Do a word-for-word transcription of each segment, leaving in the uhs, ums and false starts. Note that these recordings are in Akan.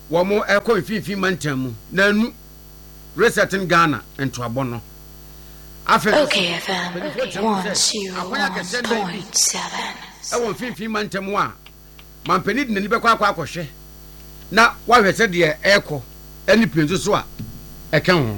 wɔn ɛkɔ mfimfini mantam na nu resetting Ghana into abono okay F M one oh one point seven ɛwɔ mfimfini mantam a mampani de nani bɛkɔ akɔ akɔhwɛ na wahwɛ sɛ deɛ ɛkɔ ɛne pinso so a ɛka ho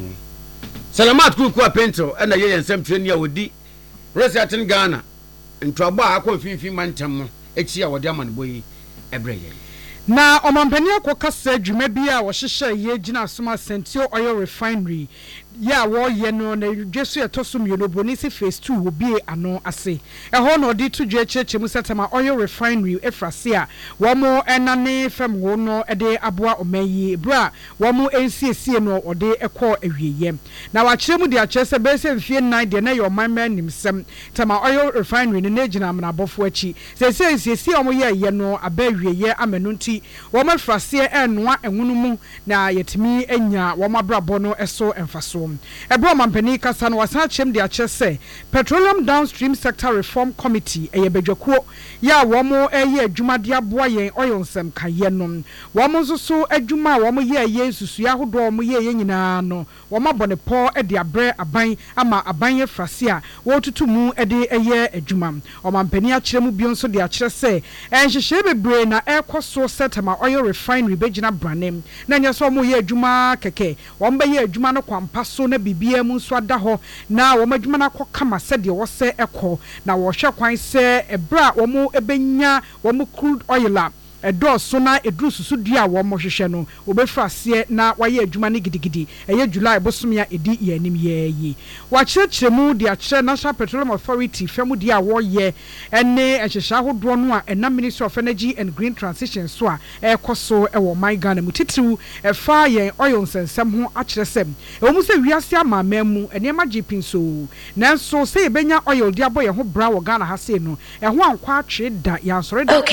Salamat Kuku Apento ɛna yɛ nsɛm treni a wodi resetting Ghana into abo a akɔ mfimfini mantam ɛkyi a wɔde amanbɔ yi ɛbrɛ yɛ na omampani akokasa dwuma bi a wɔhyehyɛ ye gina asoma Sentio Oil Refinery ya wo ye no na dweso etosum ye no bonisi phase two wo bie ano ase ɛhɔ no de to dwe kyerɛkyerɛ mu setema Oil Refinery efrase a wo mo enane fam wo no de aboa omanyi bra wo mo ensiesie no ode ekɔ awieye na wa kyerɛ mu de akyerɛ sɛ bɛsɛ mfie nine de na ye omanman nimsem tema Oil Refinery ne na gina amnabɔfo achi sɛ sɛ ensiesie wo mo ye ye no aba awieye amenu nti wo mo frase enwa enwunu mu na yetimi enya wo mo abrabɔ no eso emfaso Ebro mampani kasa no wasan chem de akyɛ sɛ Petroleum Downstream Sector Reform Committee ɛyɛ bedwakuo ya wo mo ɛyɛ adwuma de aboa yɛn oil nsɛm kayɛ no wo mo nso so adwuma wo mo yɛ yɛ susu ya hodo wo mo yɛ yɛ nyinaa no wo mo bɔ ne pɔ ɛde abrɛ aban ama aban yɛ frase a wo tutu mu ɛde ɛyɛ adwuma o mampani akyerɛ mu bio nso de akyerɛ sɛ ɛnhyehyɛ bebre na ɛkɔ so setema Oil Refinery begina branem na nyɛ so wo mo yɛ adwuma kɛkɛ wo mo bɛyɛ adwuma no kwampa so na bibia mu nso ada ho na wo madwuma na kɔ kama sɛ de wo sɛ ɛkɔ na wo hwɛ kwan sɛ ebra wo mo ebenya wo mo crude oil a edo so na edru susu dua wo mo hwehwɛ no obefrase na waye adwuma ne gidigidi eye July bosom ya edi yanim yeyi wa kyerɛkyerɛ mu de akyerɛ National Petroleum Authority famu de a wo ye ene ehyehyɛ hodo no a ena Ministry of Energy and Green Transition so a ekoso ewo my Ghana mu titiw efa yen oil nsensem ho akyerɛ sɛm ewo mu sɛ wiase amama mu enema gpin so nanso sɛ ebenya oil de abɔ ye ho bra wo Ghana ha sei no ɛho ankwa atwe da yansore da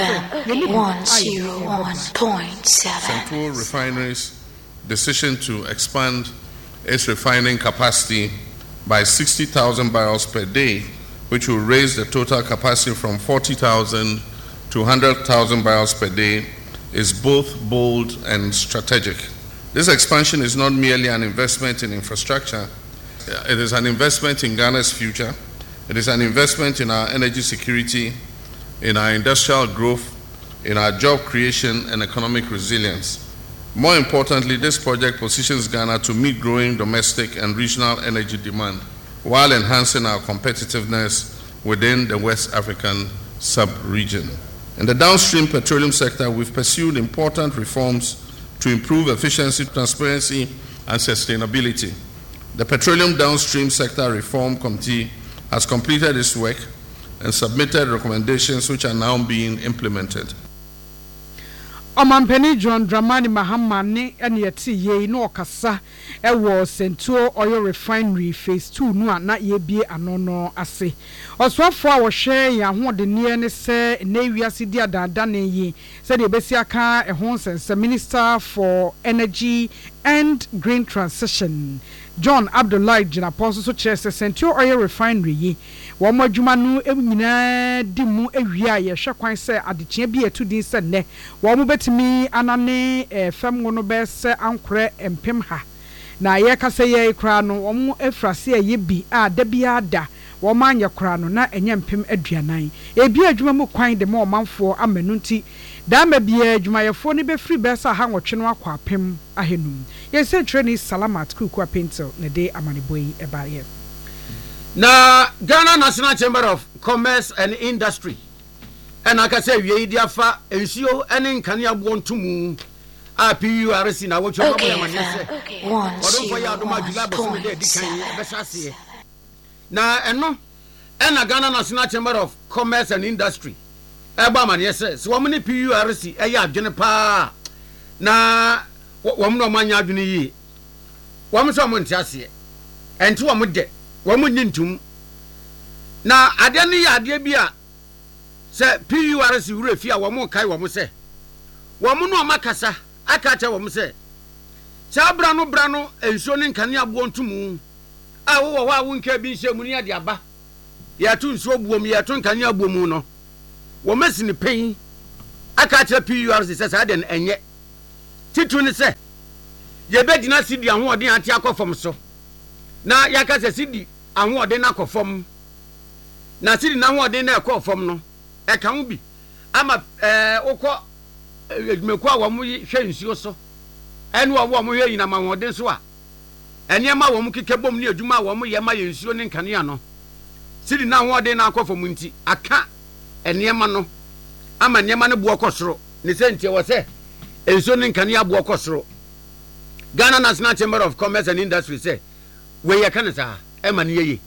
one oh one point seven Central Refinery's decision to expand its refining capacity by sixty thousand barrels per day, which will raise the total capacity from forty thousand to one hundred thousand barrels per day, is both bold and strategic. This expansion is not merely an investment in infrastructure, it is an investment in Ghana's future, it is an investment in our energy security, in our industrial growth, in our job creation and economic resilience. More importantly, this project positions Ghana to meet growing domestic and regional energy demand while enhancing our competitiveness within the West African sub-region. In the downstream petroleum sector, we've pursued important reforms to improve efficiency, transparency, and sustainability. The Petroleum Downstream Sector Reform Committee has completed its work and submitted recommendations which are now being implemented. Omampani John Dramani Mahama ne ene yeti ye no okasa ewo Sentio Oil Refinery phase two no na ye bie ano no ase oswafo a wo hwe ya ho de ne ne se na wiase di adada ne yi se de besi aka ehon sense Minister for Energy and Green Transition John Abdullahi Jinaponso so chere se Sentio Oil Refinery yi wo madwuma no enyina di mu ewia ye hwe kwan se adekye bi etudin se ne wo mo betimi anane efam no be se ankore empem ha na ye ka se ye kra no wo mo efrase ye bi a da bia da wo manya kra no na enye empem aduanan ebi adwuma mu kwan de ma omanfo amanu nti da ma bia adwumayefo ne be free be sa ha nwotwe no akwa apem ahenum ye se training Salamat Kuku Apento ne de amaneboyi ebaye na Ghana National Chamber of Commerce and Industry and aka say wie dia fa ensuo ene nkane abontumu a P U R C na wo twa mo yamane se odon for ya adoma July boso de dikan be sase na eno ena Ghana National Chamber of Commerce and Industry e ba mane se se wo ne P U R C e ya adwene pa na wo mo no manya adwene yi wo mo so mo ntiase enti wo mo de wamu nintum na ade ne ya ade bia se P U R C wure fi a wamu kai wamu se wamu no makasa aka cha wamu se cha bra no bra no enso ne nkane abo ntumu a wo wo awu nka bi nhye mu ne ade aba ya tu nso buom ya tu nkane abo mu no wo mesi ne pen aka cha P U R C se sa ade enye titru ne sɛ yɛbɛgyina sidi ahoɔden ate akɔ fam so na yɛaka sɛ sidi ahoɔden no akɔ fam na sidi na ahoɔden no ɛkɔ fam no ɛka ho bi ama ɛɛ wokɔ adwumakuo a wɔn hwɛ nsuo so ɛne wɔn wɔn hwɛ nyinam ahoɔden so a ɛnneɛma wɔn keka bom ne adwuma a wɔn yɛ ma yɛ nsuo ne nkanea no sidi na ahoɔden no akɔ fam nti aka ɛnneɛma no ama nneɛma no boɔ kɔ soro ne sɛ ntia wɔ sɛ nsuo ne nkanea boɔ kɔ soro Ghana National Chamber of Commerce and Industry sɛ wɔyɛ ka ne saa ɛma ne yɛye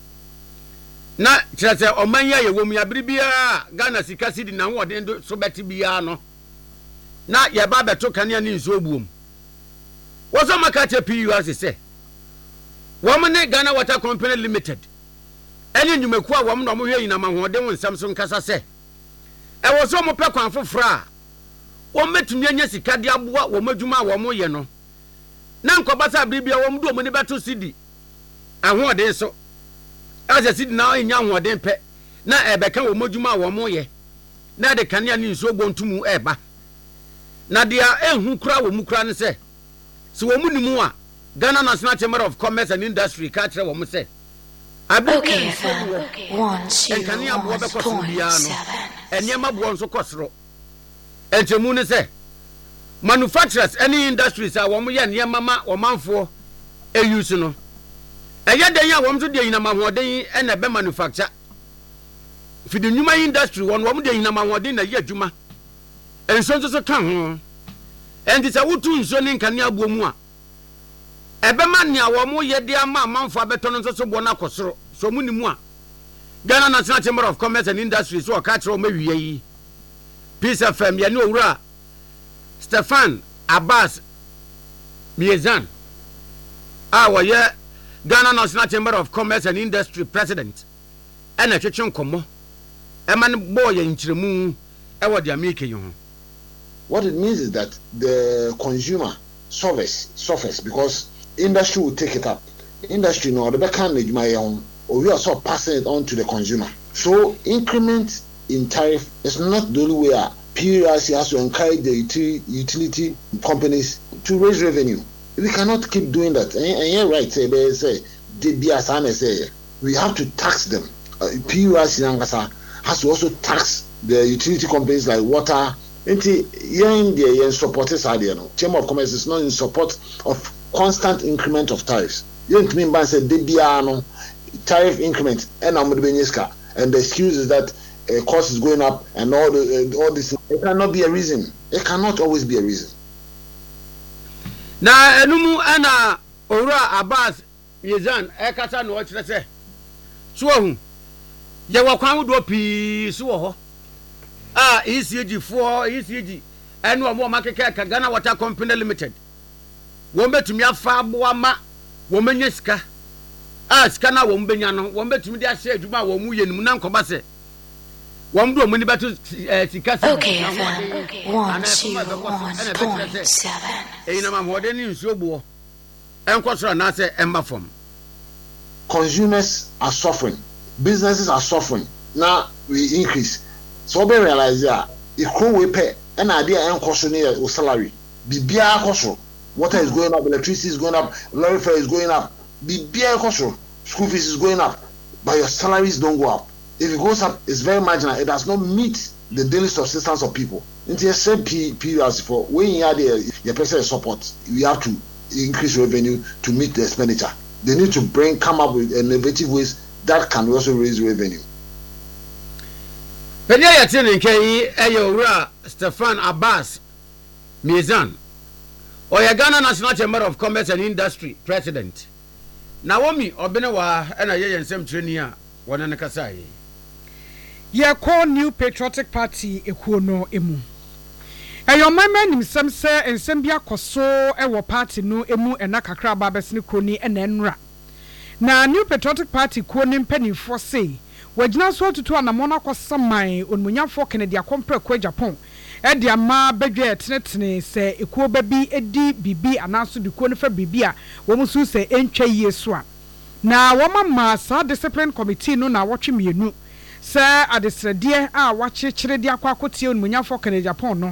na kyerɛ sɛ ɔman yɛ yɛ wɔ mu yɛabere biara Ghana sika sidi na ahoɔden do so bɛte biara no na yɛba bɛto kanea ne nsuo buom wɔsɔ maka kyɛ P U R C sɛ wɔn ne Ghana Water Company Limited ɛne nnwumakuo a wɔn na wɔn hwɛ nyinam ahoɔden wɔn nsɛm so nkasa sɛ ɛwɔ sɛ wɔn pɛ kwan foforɔ a wɔn mɛtumi anya sika de aboa wɔn adwuma a wɔn yɛ no na nkɔbasa biribia wɔn do wɔn ne bɛto sidi ahoɔden so ɛsɛ sidi na anya ahoɔden pɛ na ɛbɛka wɔn adwuma a wɔn yɛ na de kanea ne nsuo bɔntum ɛɛba na deɛ ɛhu kura wɔn mu kura ne sɛ sɛ wɔn mu nimu a Ghana National Chamber of Commerce and Industry ka kyerɛ wɔn sɛ Okay, F M one zero one point seven. Ɛnneɛma boɔ nso kɔ soro ɛntɛmu ne sɛ manufacturers any industries a wɔn yɛ nneɛma ma ɔmanfoɔ ɛuse no ɛyɛ den a wɔn nso deɛ nyinam ahoɔden ɛna ɛbɛ manufacture fidi nnwuma industry wɔn wɔn deɛ nyinam ahoɔden na yɛ adwuma nso nso so ka ho ɛnti sɛ wotu nsuo ne nkanea aboɔ mu a ɛbɛma nea wɔn yɛ de ama amanfoɔ abɛtɔ no nso so boɔ no akɔ soro so mu ni mu a Ghana National Chamber of Commerce and Industry so ɔka kyerɛ wɔn awie yi Peace F M yɛne owura Stefan Abbas Miezan a wɔyɛ Ghana National Chamber of Commerce and Industry President ɛna twetwe nkɔmmɔ ɛma no bɔɔ yɛ nkyerɛmu ɛwɔ de America yi ho. What it means is that the consumer suffers suffers because industry will take it up. Industry no, the back hand or we are so passing it on to the consumer. So increment in tariff is not the only way. P U R C has to encourage the utility, utility companies to raise revenue. We cannot keep doing that. And, and you're right, say they say say we have to tax them. Uh, P U R C has to also tax the utility companies like water. Nti yen the yen support is idea no. Chamber of Commerce is not in support of constant increment of tariffs. Yen to mean by say de bia no tariff increment and amud benyeska and the excuse is that uh, cost is going up and all the uh, all this. It cannot be a reason. It cannot always be a reason. Na enumu ana owura Abbas Miezan e kasa no kyerɛ sɛ so ahu ye wakwan do pii so wɔ hɔ ah E C G four E C G enu omo makeke ka Ghana Water Company Limited wɔn betumi afa aboa ma wɔn menye sika ah sika na wɔn benya no wɔn betumi de ahyɛ adwuma wɔn mu yɛ nim na nkɔba sɛ wɔn do wɔn ni beto sika sika Okay, one zero one point seven. eyi na ma wɔde ni nsuo boɔ ɛnkɔ soro na sɛ ɛmba fam. Consumers are suffering, businesses are suffering. Now we increase. So we realize that if we pay an idea and cost near salary, bibia cost, water is going up, electricity is going up, lorry fare is going up, bibia cost, school fees is going up, but your salaries don't go up. If it goes up, it's very marginal. It does not meet the daily subsistence of people. Into a same period for when you are there, your person support, we have to increase revenue to meet the expenditure. They need to bring come up with innovative ways that can also raise revenue. When you are telling K Ayora Stefan Abbas Miezan or your Ghana National Chamber of Commerce and Industry President Naomi Obenewa and a yen same training one and a Kasai. Ye call New Patriotic Party Ekuno Emu. Eyo mama nim sem se ensem bia koso ewo party no emu enakakra babesni kroni enenra. Na New Patriotic Party kroni mpanimfo se wagina so tutu anamona kwasaman onmunyafo Kennedy Akompre kwa Japan e dia ma bedwe tenetene se ekuo babi edi bibi anaso de kuo no fa bibi a wo musu se entwa yesu a na wo mama sa discipline committee no na wotwe mienu se adesrede a wakyekere dia kwa akotie onmunyafo Kennedy Japan no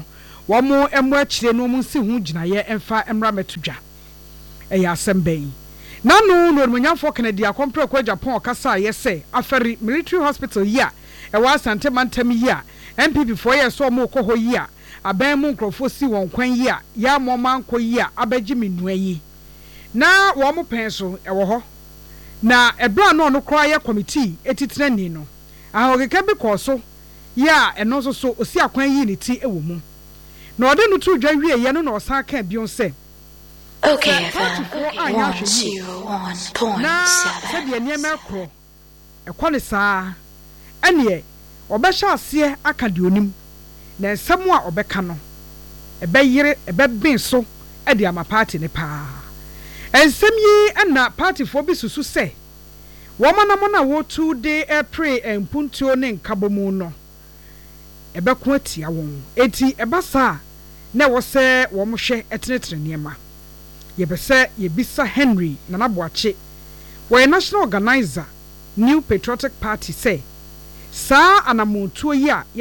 wɔn emu akyire no wɔn si ho gyinaeɛ ɛmfa mmra mɛtodwa ɛyɛ asɛm bɛyi nanu no onimonyafo Kennedy Akompre Akwa Japan ɔkasa ayɛ sɛ afɛri military hospital yi a ɛwɔ asante mantam yi a M P P foɔ yɛ so ɔmo kɔ hɔ yi a aban mu nkrɔfo si wɔn kwan yi a ya mo manko yi a abɛgye minua yi na wɔn mo pɛn so ɛwɔ hɔ na ɛbra no no kora yɛ committee etitire ni no ahokeka bi kɔ so ya ɛno nso so osi akwan yi ne ti ɛwɔ mu na ɔde no to dwa wie yɛ no na ɔsan ka bion sɛ okay F M one oh one point seven sɛ deɛ nneɛma ɛkorɔ ɛkɔ ne saa ɛneɛ ɔbɛhyɛ aseɛ aka deɛ onim na nsɛm a ɔbɛka no ɛbɛyere ɛbɛben so ɛde ama party ne paa nsɛm yi ɛna partyfoɔ bi susu sɛ wɔn manam na wɔtu de ɛpre mpuntuo ne nkabomu no ɛbɛko atia wɔn eti ɛbasa na wɔsɛ wɔn hwɛ ɛtenetene nneɛma yɛbɛsɛ yɛbisa Henry Nanaboache wɔyɛ national organizer New Patriotic Party sɛ saa anamontuo yi a